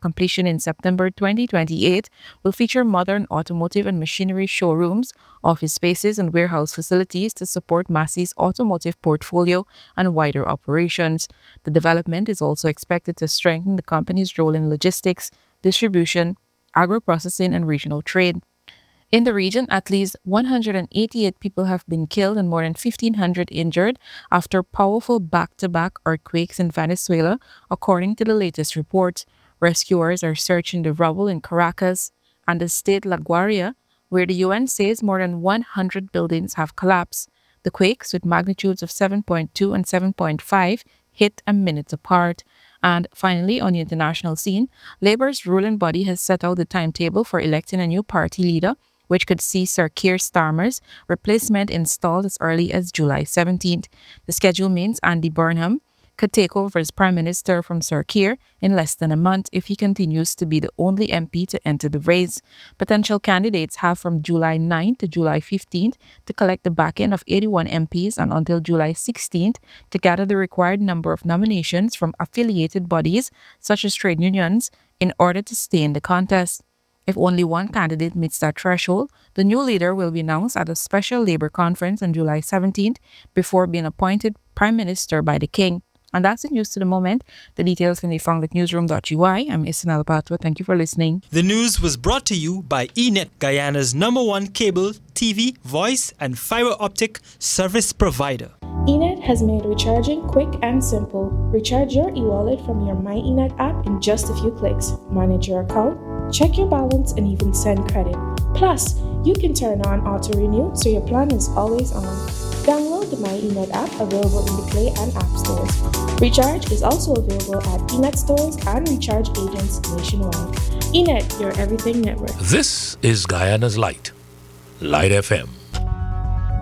completion in September 2028, will feature modern automotive and machinery showrooms, office spaces, and warehouse facilities to support Massey's automotive portfolio and wider operations. The development is also expected to strengthen the company's role in logistics, distribution, agro-processing, and regional trade. In the region, at least 188 people have been killed and more than 1,500 injured after powerful back to back earthquakes in Venezuela, according to the latest report. Rescuers are searching the rubble in Caracas and the state La Guaria, where the UN says more than 100 buildings have collapsed. The quakes, with magnitudes of 7.2 and 7.5, hit a minute apart. And finally, on the international scene, Labour's ruling body has set out the timetable for electing a new party leader, which could see Sir Keir Starmer's replacement installed as early as July 17th. The schedule means Andy Burnham could take over as Prime Minister from Sir Keir in less than a month if he continues to be the only MP to enter the race. Potential candidates have from July 9th to July 15th to collect the backing of 81 MPs and until July 16th to gather the required number of nominations from affiliated bodies such as trade unions in order to stay in the contest. If only one candidate meets that threshold, the new leader will be announced at a special Labour conference on July 17th before being appointed Prime Minister by the King. And that's the news to the moment. The details can be found at newsroom.ui. I'm Isanel Patwa. Thank you for listening. The news was brought to you by eNet, Guyana's #1 cable, TV, voice, and fiber optic service provider. eNet has made recharging quick and simple. Recharge your e-wallet from your MyENet app in just a few clicks. Manage your account, check your balance, and even send credit. Plus, you can turn on auto-renew so your plan is always on. Download the MyENet app available in the Play and App stores. Recharge is also available at eNet stores and recharge agents nationwide. eNet, your everything network. This is Guyana's Light, Light FM.